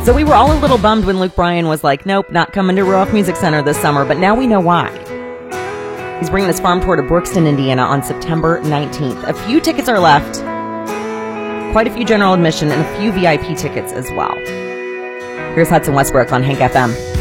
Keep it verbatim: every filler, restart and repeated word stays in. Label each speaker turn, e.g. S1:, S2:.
S1: So we were all a little bummed when Luke Bryan was like, nope, not coming to Ruoff Music Center this summer, but now we know why. He's bringing his farm tour to Brookston, Indiana on September nineteenth. A few tickets are left, quite a few general admission, and a few V I P tickets as well. Here's Hudson Westbrook on Hank F M.